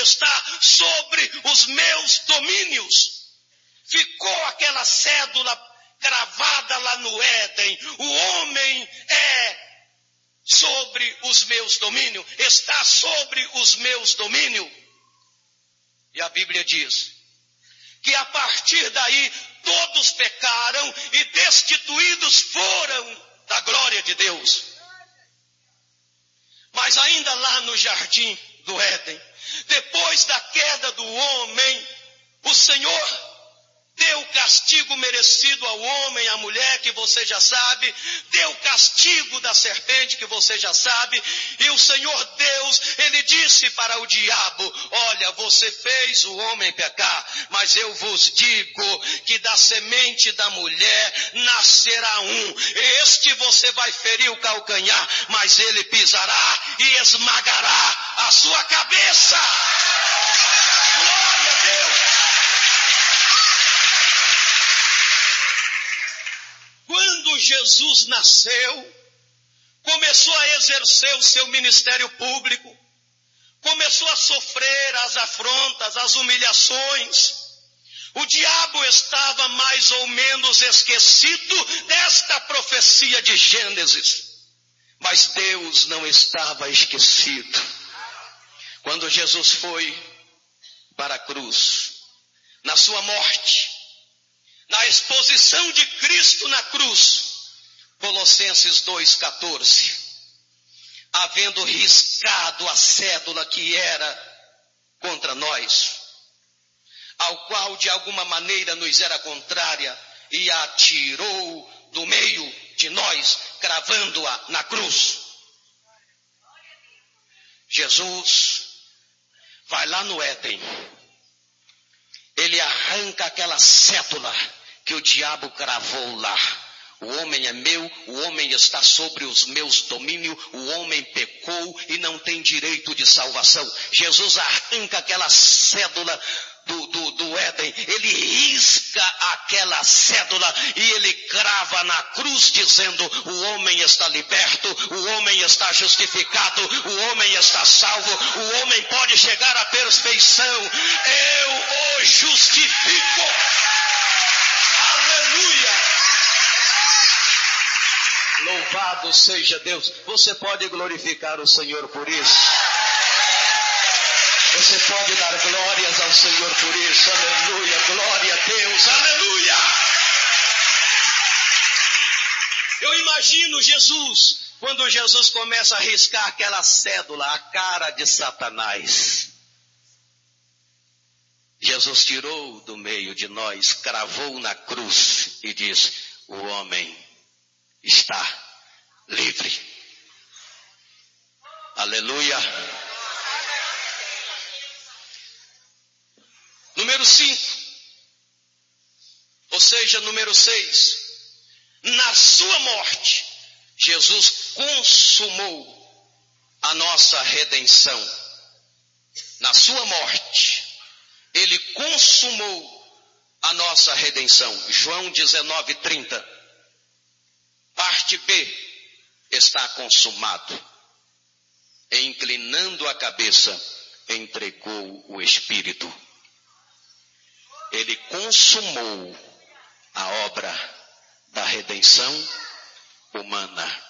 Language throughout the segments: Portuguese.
está sobre os meus domínios. Ficou aquela cédula cravada lá no Éden. O homem é sobre os meus domínios, está sobre os meus domínios. E a Bíblia diz que a partir daí todos pecaram e destituídos foram da glória de Deus. Mas ainda lá no jardim do Éden, depois da queda do homem, o Senhor deu o castigo merecido ao homem, à mulher, que você já sabe, deu o castigo da serpente, que você já sabe, e o Senhor Deus, Ele disse para o diabo: olha, você fez o homem pecar, mas eu vos digo que da semente da mulher nascerá um, este você vai ferir o calcanhar, mas ele pisará e esmagará a sua cabeça. Glória a Deus! Quando Jesus nasceu, começou a exercer o seu ministério público, começou a sofrer as afrontas, as humilhações. O diabo estava mais ou menos esquecido desta profecia de Gênesis, mas Deus não estava esquecido. Quando Jesus foi para a cruz, na sua morte, na exposição de Cristo na cruz, Colossenses 2,14, havendo riscado a cédula que era contra nós, ao qual de alguma maneira nos era contrária, e a tirou do meio de nós, cravando-a na cruz. Jesus vai lá no Éden, ele arranca aquela cédula que o diabo cravou lá. O homem é meu, o homem está sobre os meus domínios, o homem pecou e não tem direito de salvação. Jesus arranca aquela cédula do Éden, ele risca aquela cédula e ele crava na cruz, dizendo: o homem está liberto, o homem está justificado, o homem está salvo, o homem pode chegar à perfeição. Eu o justifico. Aleluia! Louvado seja Deus. Você pode glorificar o Senhor por isso? Você pode dar glórias ao Senhor por isso? Aleluia, glória a Deus, aleluia! Eu imagino Jesus, quando Jesus começa a riscar aquela cédula, a cara de Satanás. Jesus tirou do meio de nós, cravou na cruz e diz: o homem está livre. Aleluia. Número 5, ou seja, número 6, na sua morte, Jesus consumou a nossa redenção. Na sua morte, ele consumou a nossa redenção. João 19:30, parte B, está consumado. E inclinando a cabeça, entregou o Espírito. Ele consumou a obra da redenção humana.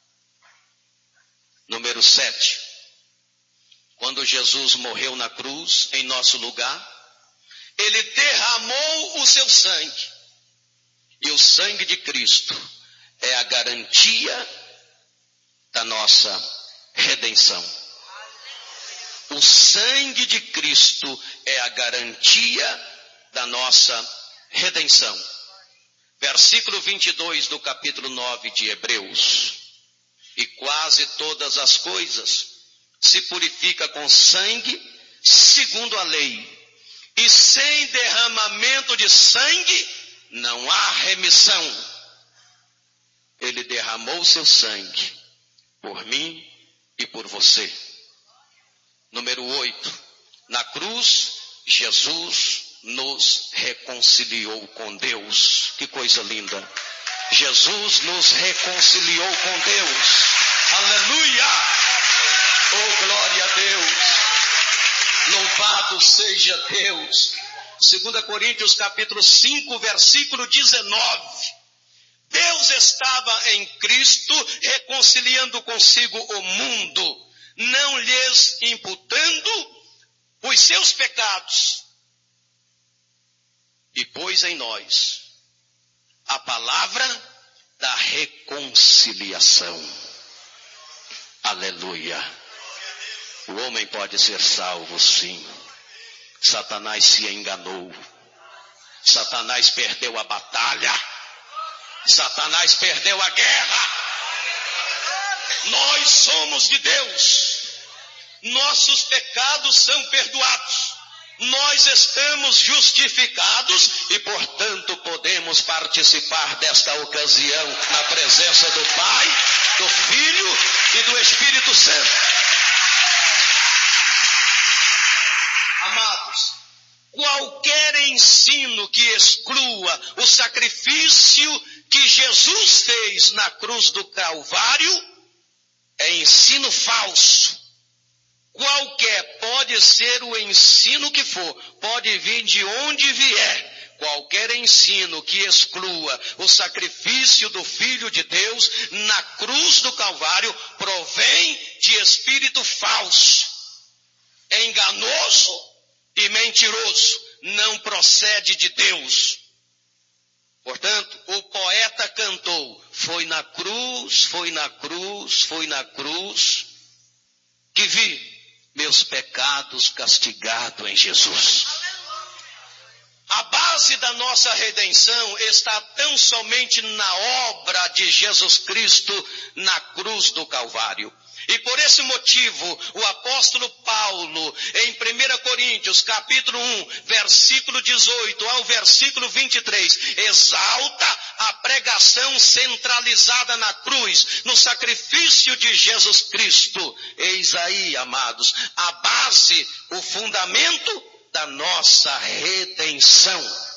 Número 7. Quando Jesus morreu na cruz em nosso lugar, ele derramou o seu sangue. E o sangue de Cristo é a garantia da nossa redenção. O sangue de Cristo é a garantia da nossa redenção. Versículo 22 do capítulo 9 de Hebreus. E quase todas as coisas se purifica com sangue, segundo a lei. E sem derramamento de sangue não há remissão. Ele derramou seu sangue por mim e por você. Número 8. Na cruz, Jesus nos reconciliou com Deus. Que coisa linda. Jesus nos reconciliou com Deus. Aleluia! Oh, glória a Deus! Louvado seja Deus. 2 Coríntios capítulo 5, versículo 19. Deus estava em Cristo reconciliando consigo o mundo, não lhes imputando os seus pecados, e pôs em nós a palavra da reconciliação. Aleluia. O homem pode ser salvo, sim. Satanás se enganou. Satanás perdeu a batalha. Satanás perdeu a guerra. Nós somos de Deus. Nossos pecados são perdoados. Nós estamos justificados e, portanto, podemos participar desta ocasião na presença do Pai, do Filho e do Espírito Santo. Amados, qualquer ensino que exclua o sacrifício que Jesus fez na cruz do Calvário é ensino falso. Qualquer, pode ser o ensino que for, pode vir de onde vier. Qualquer ensino que exclua o sacrifício do Filho de Deus na cruz do Calvário provém de espírito falso, é enganoso e mentiroso, não procede de Deus. Portanto, o poeta cantou, foi na cruz, foi na cruz, foi na cruz, que vi meus pecados castigados em Jesus. A base da nossa redenção está tão somente na obra de Jesus Cristo na cruz do Calvário. E por esse motivo, o apóstolo Paulo, em 1 Coríntios, capítulo 1, versículo 18 ao versículo 23, exalta a pregação centralizada na cruz, no sacrifício de Jesus Cristo. Eis aí, amados, a base, o fundamento da nossa redenção.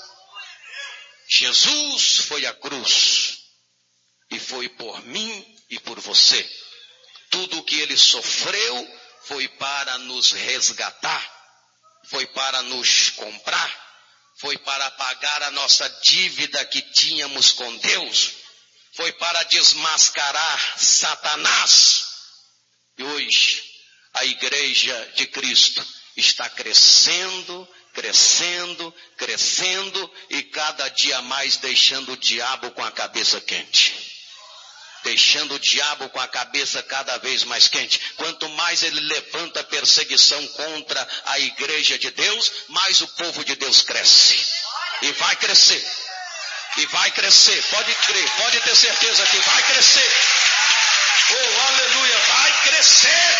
Jesus foi à cruz e foi por mim e por você. Tudo o que ele sofreu foi para nos resgatar, foi para nos comprar, foi para pagar a nossa dívida que tínhamos com Deus, foi para desmascarar Satanás. E hoje a igreja de Cristo está crescendo, crescendo, crescendo e cada dia mais deixando o diabo com a cabeça quente. Deixando o diabo com a cabeça cada vez mais quente. Quanto mais ele levanta perseguição contra a igreja de Deus, mais o povo de Deus cresce. E vai crescer. E vai crescer. Pode crer, pode ter certeza que vai crescer. Oh, aleluia, vai crescer.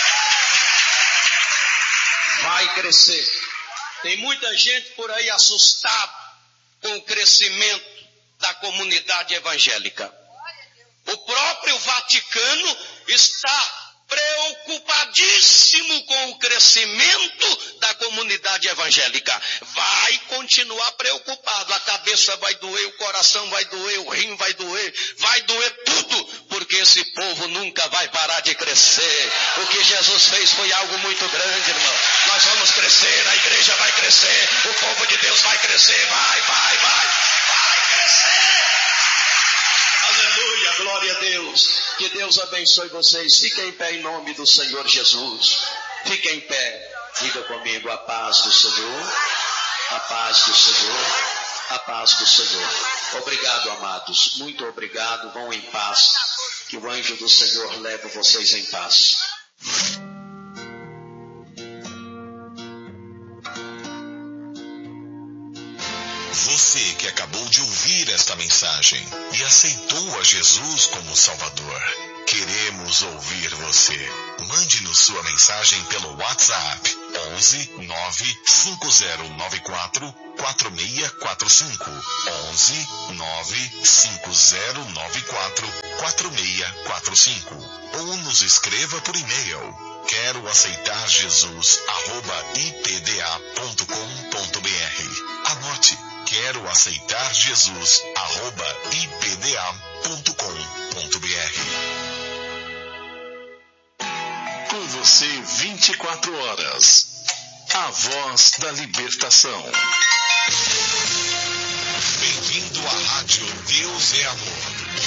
Vai crescer. Tem muita gente por aí assustada com o crescimento da comunidade evangélica. O próprio Vaticano está preocupadíssimo com o crescimento da comunidade evangélica. Vai continuar preocupado. A cabeça vai doer, o coração vai doer, o rim vai doer tudo, porque esse povo nunca vai parar de crescer. O que Jesus fez foi algo muito grande, irmão. Nós vamos crescer, a igreja vai crescer, o povo de Deus vai crescer, vai crescer. Aleluia, glória a Deus. Que Deus abençoe vocês. Fiquem em pé em nome do Senhor Jesus. Fiquem em pé. Diga comigo, a paz do Senhor. A paz do Senhor. A paz do Senhor. Obrigado, amados. Muito obrigado. Vão em paz. Que o anjo do Senhor leve vocês em paz. Você que acabou de ouvir esta mensagem e aceitou a Jesus como Salvador, queremos ouvir você. Mande-nos sua mensagem pelo WhatsApp 11 95094 4645 11 95094 4645 ou nos escreva por e-mail quero aceitar Jesus @ipda.com.br. Anote, quero aceitar Jesus @ipda.com.br. Com você 24 horas. a voz da libertação. Bem-vindo à Rádio Deus é Amor.